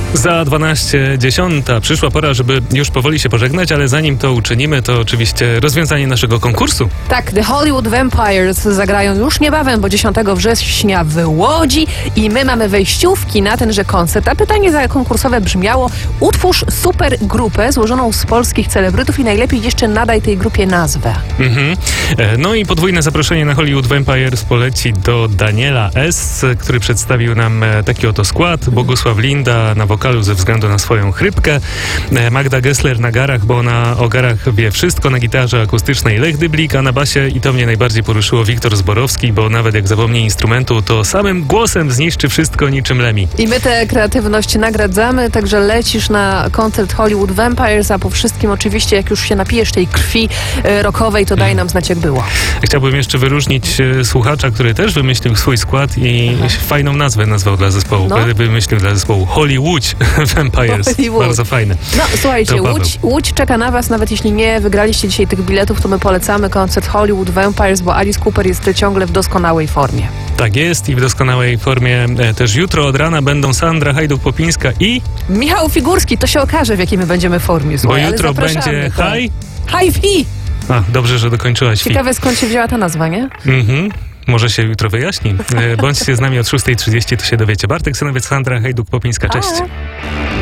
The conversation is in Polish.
Za 12:10 przyszła pora, żeby już powoli się pożegnać, ale zanim to uczynimy, to oczywiście rozwiązanie naszego konkursu. Tak, The Hollywood Vampires zagrają już niebawem, bo 10 września w Łodzi i my mamy wejściówki na tenże koncert. A pytanie konkursowe brzmiało: utwórz super grupę złożoną z polskich celebrytów i najlepiej jeszcze nadaj tej grupie nazwę. No i podwójne zaproszenie na Hollywood Vampires poleci do Daniela S., który przedstawił nam taki oto skład. Bogusław Linda na wokalu ze względu na swoją chrypkę, Magda Gessler na garach, bo ona o garach wie wszystko, na gitarze akustycznej Lech Dyblik, a na basie, i to mnie najbardziej poruszyło, Wiktor Zborowski, bo nawet jak zapomni instrumentu, to samym głosem zniszczy wszystko niczym Lemmy. I my tę kreatywność nagradzamy, także lecisz na koncert Hollywood Vampires, a po wszystkim oczywiście, jak już się napijesz tej krwi rockowej, to daj nam znać, jak było. Chciałbym jeszcze wyróżnić słuchacza, który też wymyślił swój skład i fajną nazwę nazwał dla zespołu. No. Wymyślił dla zespołu Hollywood Vampires. Hollywood. Bardzo fajne. No słuchajcie, To Paweł. Łódź czeka na was, nawet jeśli nie wygraliście dzisiaj tych biletów, to my polecamy koncert Hollywood Vampires, bo Alice Cooper jest ciągle w doskonałej formie. Tak jest i w doskonałej formie też jutro od rana będą Sandra Hajduk-Popińska i... Michał Figurski, to się okaże, w jakiej my będziemy formie. Bo Słuchaj, ale jutro zapraszamy, będzie tak. Hi-Fi! A, dobrze, że dokończyłaś fi. Ciekawe, skąd się wzięła ta nazwa, nie? Może się jutro wyjaśni. Bądźcie z nami od 6:30, to się dowiecie. Bartek Synowiec, Sandra Hajduk-Popińska. Cześć.